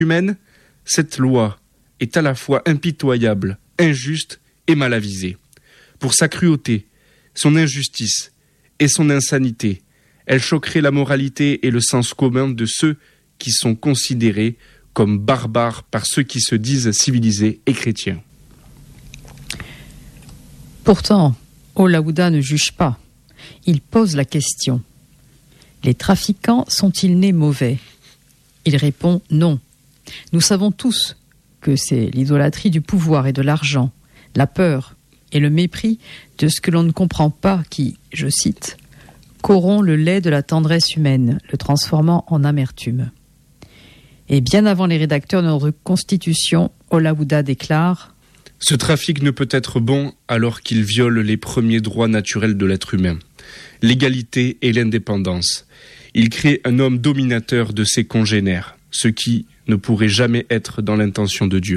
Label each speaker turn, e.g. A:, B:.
A: humaine, cette loi est à la fois impitoyable, injuste et mal avisée. Pour sa cruauté, son injustice et son insanité, elle choquerait la moralité et le sens commun de ceux qui sont considérés comme barbares par ceux qui se disent civilisés et chrétiens.
B: Pourtant, Olaouda ne juge pas. Il pose la question. Les trafiquants sont-ils nés mauvais ? Il répond non. Nous savons tous que c'est l'idolâtrie du pouvoir et de l'argent, la peur et le mépris de ce que l'on ne comprend pas qui, je cite, corrompt le lait de la tendresse humaine, le transformant en amertume. Et bien avant les rédacteurs de notre Constitution, Olaouda déclare «
A: Ce trafic ne peut être bon alors qu'il viole les premiers droits naturels de l'être humain, l'égalité et l'indépendance. Il crée un homme dominateur de ses congénères, ce qui ne pourrait jamais être dans l'intention de Dieu. »